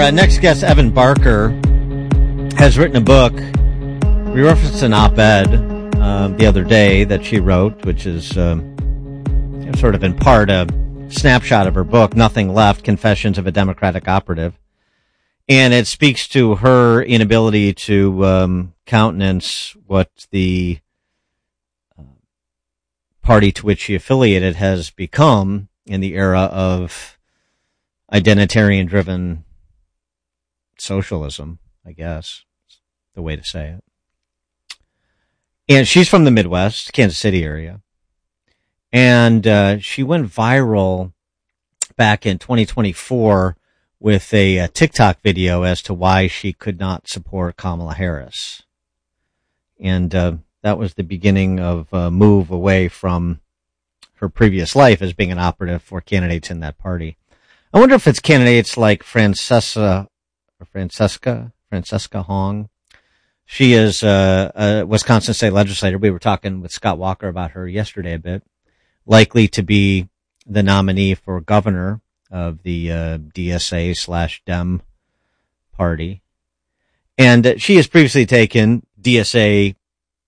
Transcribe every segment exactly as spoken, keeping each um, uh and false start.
uh, next guest, Evan Barker, has written a book. We referenced an op-ed uh, the other day that she wrote, which is um, sort of in part a snapshot of her book, Nothing Left, Confessions of a Democratic Operative. And it speaks to her inability to um, countenance what the uh, party to which she affiliated has become in the era of identitarian-driven socialism, I guess, is the way to say it. And she's from the Midwest, Kansas City area. And uh, she went viral back in twenty twenty-four with a, a TikTok video as to why she could not support Kamala Harris. And uh, that was the beginning of a move away from her previous life as being an operative for candidates in that party. I wonder if it's candidates like Francesca, or Francesca, Francesca Hong. She is uh, a Wisconsin state legislator. We were talking with Scott Walker about her yesterday a bit. Likely to be the nominee for governor of the uh, D S A slash Dem party. And uh, she has previously taken D S A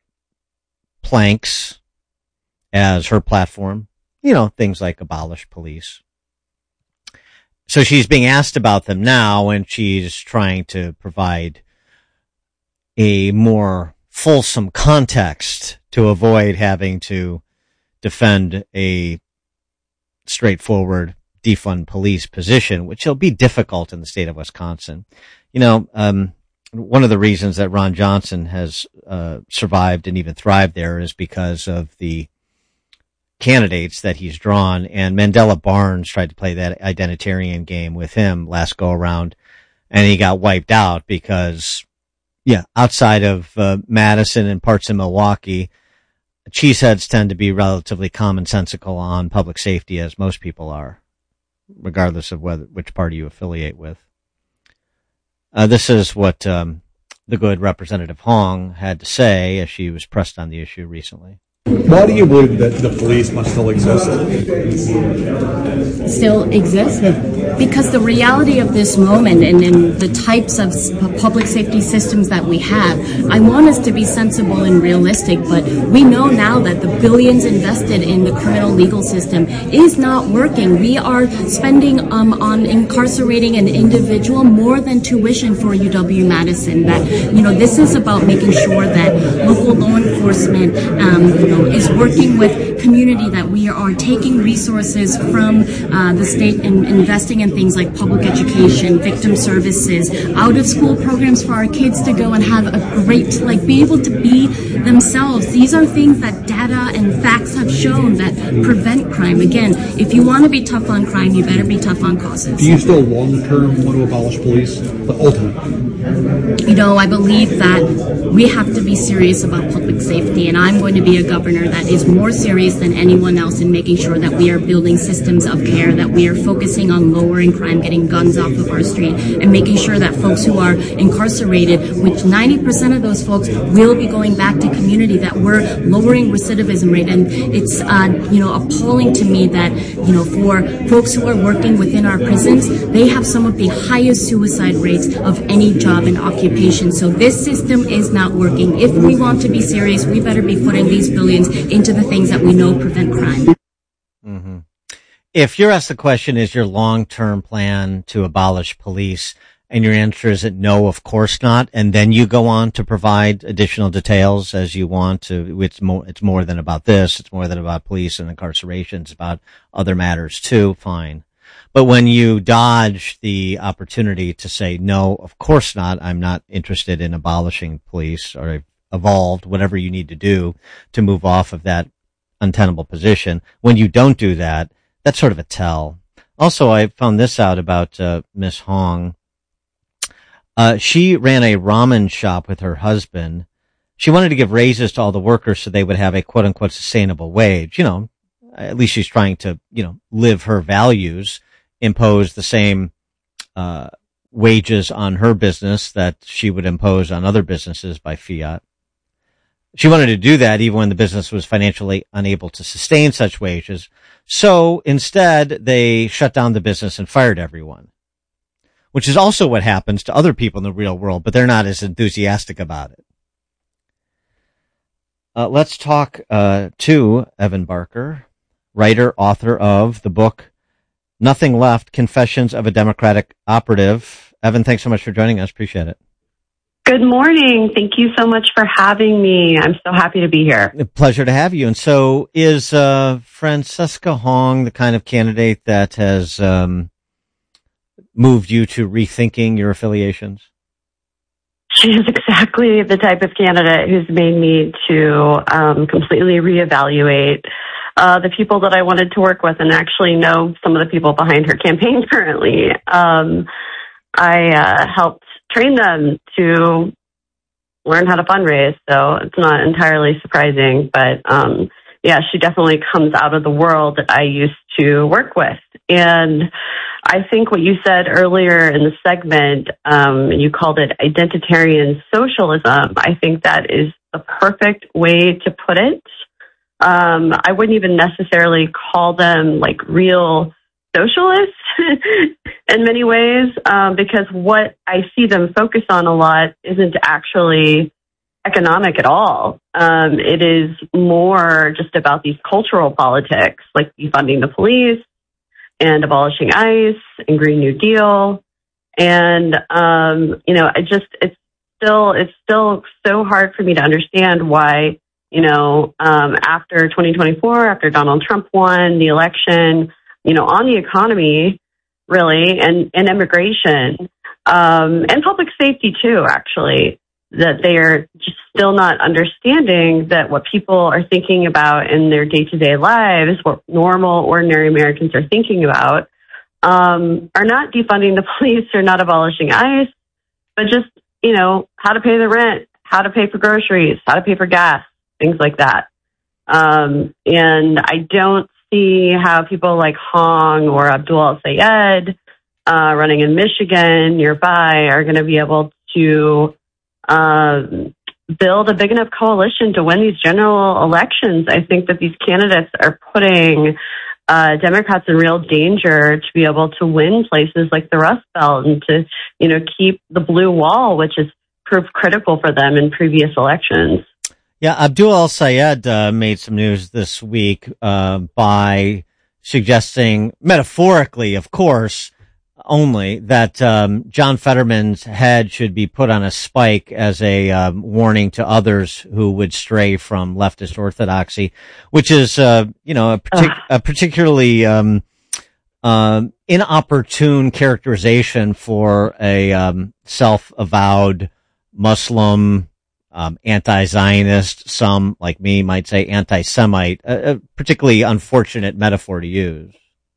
planks as her platform. You know, things like abolish police. So she's being asked about them now, and she's trying to provide a more fulsome context to avoid having to defend a straightforward defund police position, which will be difficult in the state of Wisconsin. You know, um, one of the reasons that Ron Johnson has uh, survived and even thrived there is because of the candidates that he's drawn, and Mandela Barnes tried to play that identitarian game with him last go around, and he got wiped out because, yeah, outside of uh, Madison and parts of Milwaukee, cheeseheads tend to be relatively commonsensical on public safety, as most people are, regardless of whether which party you affiliate with. Uh, this is what um, the good Representative Hong had to say as she was pressed on the issue recently. Why do you believe that the police must still exist? Still exist? Because the reality of this moment and in the types of public safety systems that we have, I want us to be sensible and realistic, but we know now that the billions invested in the criminal legal system is not working. We are spending um, on incarcerating an individual more than tuition for U W-Madison. That, you know, this is about making sure that local law enforcement um, you know, is working with community, that we are taking resources from uh, the state and investing in things like public education, victim services, out of school programs for our kids to go and have a great, like, be able to be themselves. These are things that data and facts have shown that prevent crime. Again, if you want to be tough on crime, you better be tough on causes. Do you still long-term want to abolish police, but ultimately? You know, I believe that we have to be serious about public safety, and I'm going to be a governor that is more serious than anyone else in making sure that we are building systems of care, that we are focusing on lowering crime, getting guns off of our street, and making sure that folks who are incarcerated, which ninety percent of those folks will be going back to community, that we're lowering recidivism rate. And it's, uh, you know, appalling to me that, you know, for folks who are working within our prisons, they have some of the highest suicide rates of any job and occupation. So this system is not working. If we want to be serious, we better be putting these billions into the things that we know prevent crime. Mm-hmm. If you're asked the question, is your long-term plan to abolish police, and your answer is that no, of course not, and then you go on to provide additional details as you want to, it's more, it's more than about this, it's more than about police and incarceration, it's about other matters too, fine. But when you dodge the opportunity to say, no, of course not, I'm not interested in abolishing police, or evolved, whatever you need to do to move off of that untenable position, when you don't do that, that's sort of a tell. Also, I found this out about uh, Miss Hong. Uh, she ran a ramen shop with her husband. She wanted to give raises to all the workers so they would have a quote-unquote sustainable wage. You know, at least she's trying to, you know, live her values, impose the same uh wages on her business that she would impose on other businesses by fiat. She wanted to do that even when the business was financially unable to sustain such wages. So instead, they shut down the business and fired everyone. which is also what happens to other people in the real world, but they're not as enthusiastic about it. Uh, let's talk uh, to Evan Barker, writer, author of the book Nothing Left, Confessions of a Democratic Operative. Evan, thanks so much for joining us. Appreciate it. Good morning. Thank you so much for having me. I'm so happy to be here. A pleasure to have you. And so is uh, Francesca Hong the kind of candidate that has um, moved you to rethinking your affiliations? She is exactly the type of candidate who's made me to um, completely reevaluate uh, the people that I wanted to work with and actually know some of the people behind her campaign currently. Um, I uh, helped train them to learn how to fundraise, so it's not entirely surprising. But um, yeah, she definitely comes out of the world that I used to work with. And I think what you said earlier in the segment, um, you called it identitarian socialism. I think that is the perfect way to put it. Um, I wouldn't even necessarily call them like real socialists in many ways, um, because what I see them focus on a lot isn't actually economic at all. Um, it is more just about these cultural politics, like defunding the police and abolishing ICE and Green New Deal. And, um, you know, I just, it's still, it's still so hard for me to understand why, you know, um, after twenty twenty-four, after Donald Trump won the election, you know, on the economy, really, and, and immigration, um, and public safety too, actually, that they are just still not understanding that what people are thinking about in their day-to-day lives, what normal, ordinary Americans are thinking about, um, are not defunding the police or not abolishing ICE, but just, you know, how to pay the rent, how to pay for groceries, how to pay for gas, things like that. Um, and I don't see how people like Hong or Abdul El-Sayed, uh, running in Michigan nearby, are going to be able to um, build a big enough coalition to win these general elections. I think that these candidates are putting uh, Democrats in real danger to be able to win places like the Rust Belt and to, you know, keep the blue wall, which has proved critical for them in previous elections. Yeah, Abdul El-Sayed uh, made some news this week uh, by suggesting, metaphorically, of course, only, that um, John Fetterman's head should be put on a spike as a um, warning to others who would stray from leftist orthodoxy, which is, uh, you know, a, partic- a particularly um, uh, inopportune characterization for a um, self-avowed Muslim, Um, anti-Zionist, some like me might say anti-Semite, a, a particularly unfortunate metaphor to use.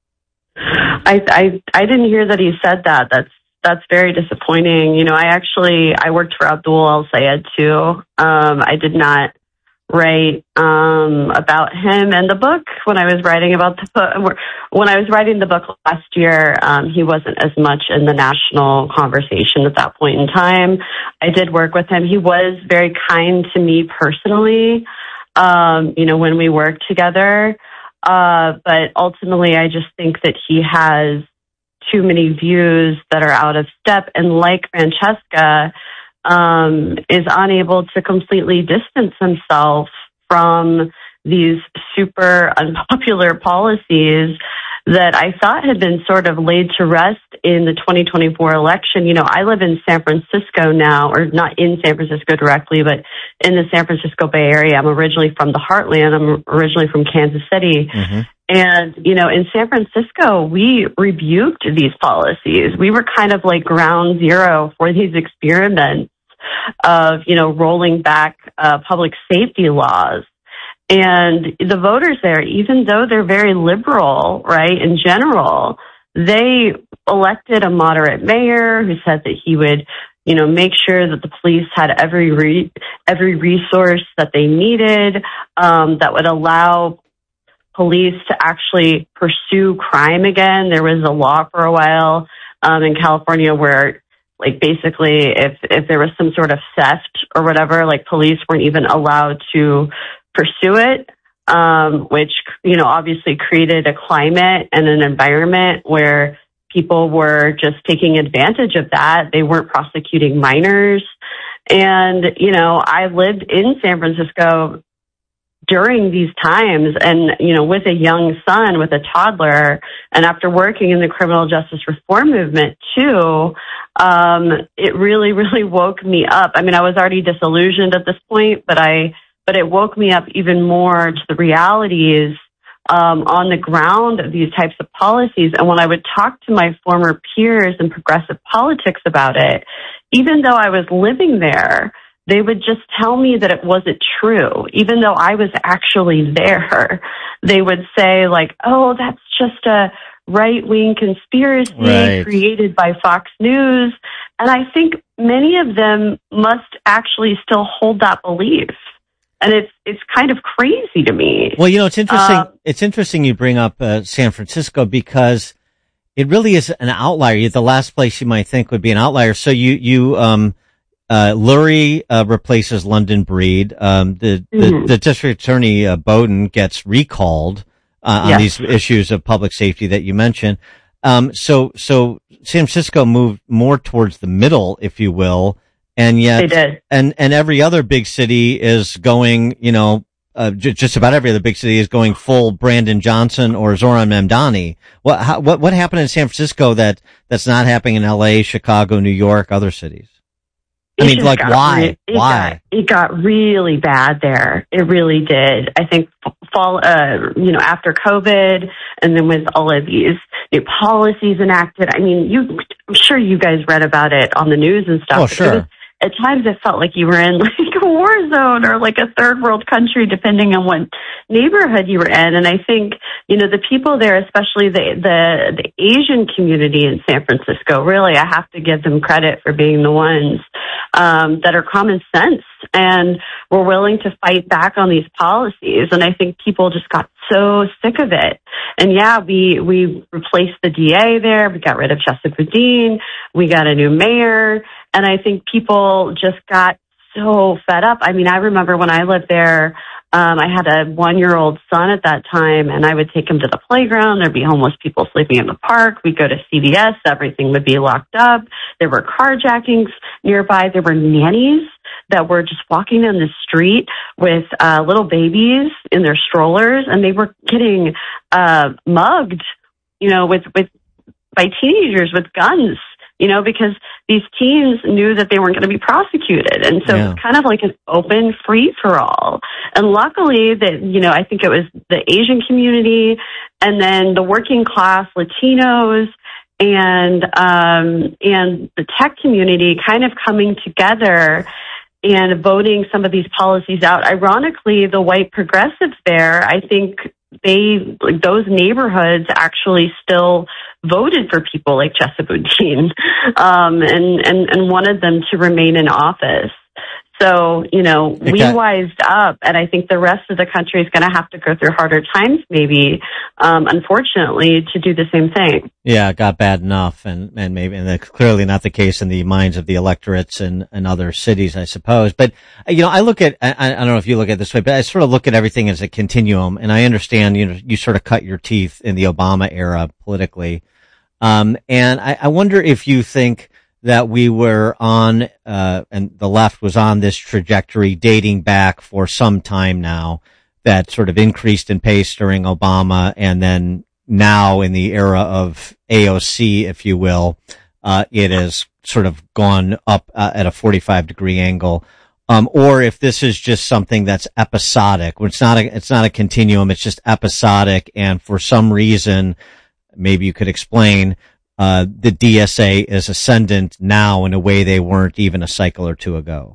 I, I I didn't hear that he said that. That's that's very disappointing. You know, I actually I worked for Abdul El-Sayed too. Um, I did not write um, about him in the book when I was writing about the book. When I was writing the book last year, um, he wasn't as much in the national conversation at that point in time. I did work with him. He was very kind to me personally, um, you know, when we worked together. Uh, but ultimately, I just think that he has too many views that are out of step. And like Francesca, um, is unable to completely distance himself from these super unpopular policies that I thought had been sort of laid to rest in the twenty twenty-four election. You know, I live in San Francisco now, or not in San Francisco directly, but in the San Francisco Bay Area. I'm originally from the heartland. I'm originally from Kansas City. Mm-hmm. And, you know, in San Francisco, we rebuked these policies. We were kind of like ground zero for these experiments of, you know, rolling back uh, public safety laws. And the voters there, even though they're very liberal, right, in general, they elected a moderate mayor who said that he would, you know, make sure that the police had every re- every resource that they needed, um, that would allow police to actually pursue crime again. There was a law for a while um, in California where, like, basically if, if there was some sort of theft or whatever, like, police weren't even allowed to pursue it, um, which, you know, obviously created a climate and an environment where people were just taking advantage of that. They weren't prosecuting minors. And, you know, I lived in San Francisco during these times and, you know, with a young son, with a toddler, and after working in the criminal justice reform movement too, um, it really, really woke me up. I mean, I was already disillusioned at this point, but I, but it woke me up even more to the realities um, on the ground of these types of policies. And when I would talk to my former peers in progressive politics about it, even though I was living there, they would just tell me that it wasn't true. Even though I was actually there, they would say like, oh, that's just a right-wing conspiracy right. created by Fox News. And I think many of them must actually still hold that belief. And it's it's kind of crazy to me. Well, you know, it's interesting. Uh, it's interesting you bring up uh, San Francisco because it really is an outlier. The last place you might think would be an outlier. So you you um uh Lurie uh, replaces London Breed. Um, the, the mm-hmm. the district attorney uh, Bowden gets recalled uh, on yes. these issues of public safety that you mentioned. Um, so so San Francisco moved more towards the middle, if you will. And yet, they did. and, and every other big city is going, you know, uh, j- just about every other big city is going full Brandon Johnson or Zoran Mamdani. What, how, what, what happened in San Francisco that, that's not happening in L A, Chicago, New York, other cities? I It mean, like, why? Re- it why? Got, it got really bad there. It really did. I think fall, uh, you know, after COVID and then with all of these new policies enacted, I mean, you, I'm sure you guys read about it on the news and stuff. Oh, sure. At times it felt like you were in like a war zone or like a third world country, depending on what neighborhood you were in. And I think, you know, the people there, especially the, the, the Asian community in San Francisco, really, I have to give them credit for being the ones, um, that are common sense and were willing to fight back on these policies. And I think people just got so sick of it. And yeah, we, we replaced the D A there. We got rid of Chesa Boudin. We got a new mayor. And I think people just got so fed up. I mean, I remember when I lived there, um, I had a one-year-old son at that time, and I would take him to the playground. There'd be homeless people sleeping in the park. We'd go to C V S. Everything would be locked up. There were carjackings nearby. There were nannies that were just walking down the street with uh, little babies in their strollers, and they were getting uh, mugged, you know, with, with by teenagers with guns. You know, because these teens knew that they weren't going to be prosecuted. And so yeah. It's kind of like an open free-for-all. And luckily that, you know, I think it was the Asian community and then the working class Latinos and, um, and the tech community kind of coming together and voting some of these policies out. Ironically, the white progressives there, I think they, like those neighborhoods actually still voted for people like Chesa Boudin, um, and, and, and wanted them to remain in office. So, you know, okay. we wised up, and I think the rest of the country is going to have to go through harder times, maybe, um, unfortunately, to do the same thing. Yeah, it got bad enough, and, and maybe, and that's clearly not the case in the minds of the electorates in, in other cities, I suppose. But, you know, I look at, I, I don't know if you look at it this way, but I sort of look at everything as a continuum, and I understand, you know, you sort of cut your teeth in the Obama era politically. Um, and I, I wonder if you think that we were on, uh, and the left was on this trajectory dating back for some time now that sort of increased in pace during Obama. And then now in the era of A O C, if you will, uh, it has sort of gone up uh, at a forty-five degree angle. Um, or if this is just something that's episodic, it's not a, it's not a continuum. It's just episodic. And for some reason, maybe you could explain, Uh, the D S A is ascendant now in a way they weren't even a cycle or two ago.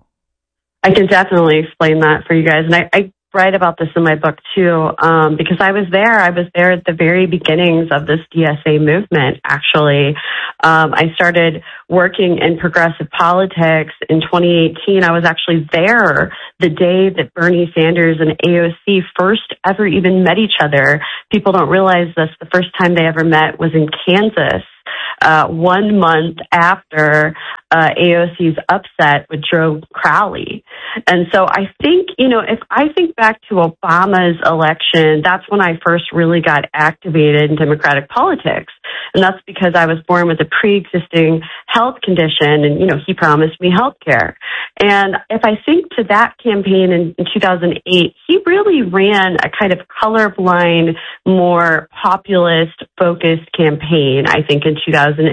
I can definitely explain that for you guys. And I, I write about this in my book too, um, because I was there. I was there at the very beginnings of this D S A movement, actually. Um, I started working in progressive politics in twenty eighteen. I was actually there the day that Bernie Sanders and A O C first ever even met each other. People don't realize this. The first time they ever met was in Kansas. uh, one month after uh, A O C's upset with Joe Crowley. And so I think, you know, if I think back to Obama's election, that's when I first really got activated in Democratic politics. And that's because I was born with a pre-existing health condition and, you know, he promised me health care. And if I think to that campaign in, in two thousand eight, he really ran a kind of colorblind, more populist-focused campaign, I think, in two thousand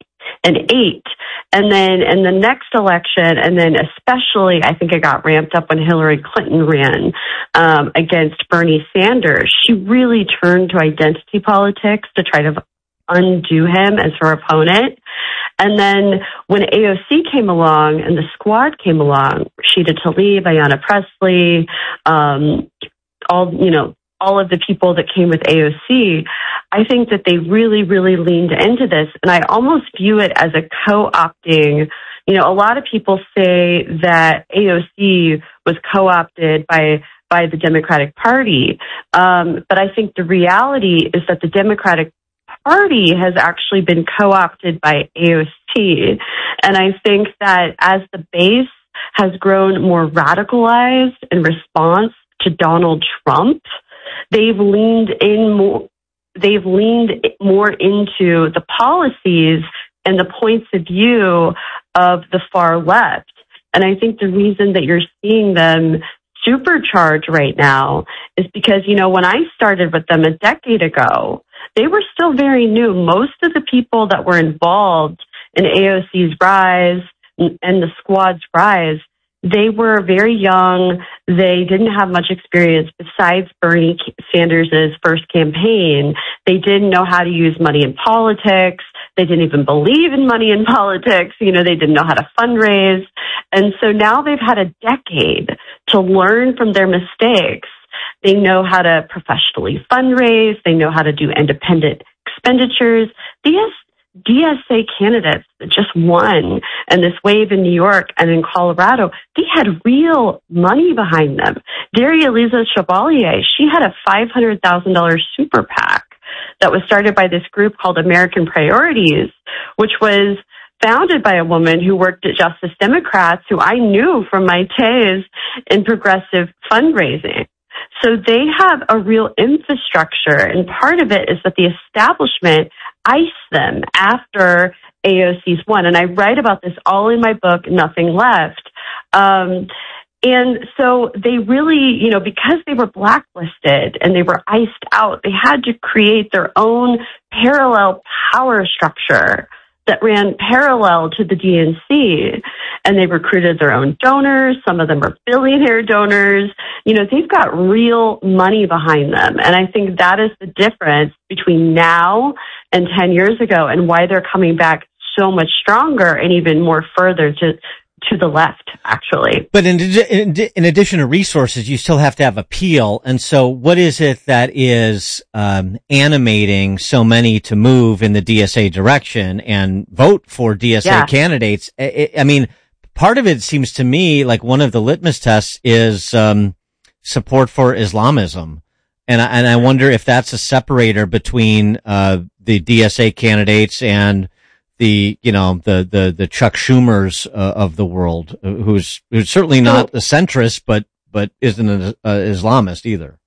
eight. And then in the next election, and then especially, I think it got ramped up when Hillary Clinton ran um, against Bernie Sanders. She really turned to identity politics to try to undo him as her opponent. And then when A O C came along and the squad came along, Rashida Tlaib, Ayanna Pressley, um, all, you know, all of the people that came with A O C, I think that they really, really leaned into this. And I almost view it as a co-opting. You know, a lot of people say that A O C was co-opted by by the Democratic Party. Um, but I think the reality is that the Democratic Party has actually been co-opted by A O C. And I think that as the base has grown more radicalized in response to Donald Trump, they've leaned in more, they've leaned more into the policies and the points of view of the far left. And I think the reason that you're seeing them supercharged right now is because, you know, when I started with them a decade ago, they were still very new. Most of the people that were involved in A O C's rise and the squad's rise, they were very young. They didn't have much experience besides Bernie Sanders' first campaign. They didn't know how to use money in politics. They didn't even believe in money in politics. You know, they didn't know how to fundraise. And so now they've had a decade to learn from their mistakes. They know how to professionally fundraise. They know how to do independent expenditures. These D S A candidates that just won and this wave in New York and in Colorado, they had real money behind them. Daria-Liza Chevalier, she had a five hundred thousand dollars super PAC that was started by this group called American Priorities, which was founded by a woman who worked at Justice Democrats, who I knew from my days in progressive fundraising. So they have a real infrastructure, and part of it is that the establishment iced them after A O C's won. And I write about this all in my book, Nothing Left. Um, and so they really, you know, because they were blacklisted and they were iced out, they had to create their own parallel power structure that ran parallel to the D N C, and they recruited their own donors. Some of them are billionaire donors. You know, they've got real money behind them. And I think that is the difference between now and ten years ago and why they're coming back so much stronger and even more further to to the left, actually. But in, in, in addition to resources, you still have to have appeal. And so what is it that is um, animating so many to move in the D S A direction and vote for D S A yeah. candidates? I, I mean, part of it seems to me like one of the litmus tests is um, support for Islamism. And I, and I wonder if that's a separator between uh, the D S A candidates and the, you know, the, the, the Chuck Schumers uh, of the world, uh, who's, who's certainly not a centrist, but, but isn't an uh, Islamist either.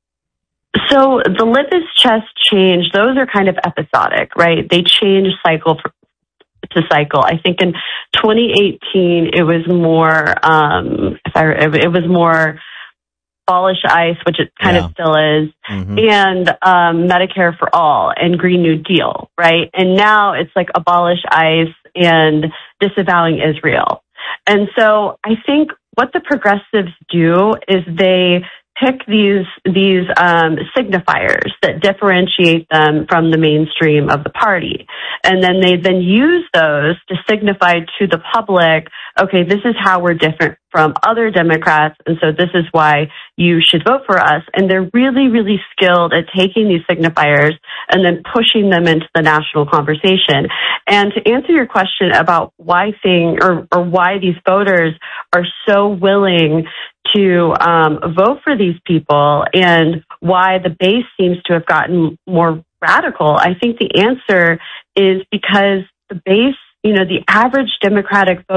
So the litmus test change, those are kind of episodic, right? They change cycle for, to cycle. I think in twenty eighteen, it was more, um, if I, it was more abolish ICE, which it kind yeah. of still is, mm-hmm. and um, Medicare for all and Green New Deal, right? And now it's like abolish ICE and disavowing Israel. And so I think what the progressives do is they pick these these um, signifiers that differentiate them from the mainstream of the party. And then they then use those to signify to the public, okay, this is how we're different from other Democrats, and so this is why you should vote for us. And they're really, really skilled at taking these signifiers and then pushing them into the national conversation. And to answer your question about why thing or, or why these voters are so willing to um, vote for these people and why the base seems to have gotten more radical, I think the answer is because the base, you know, the average Democratic voter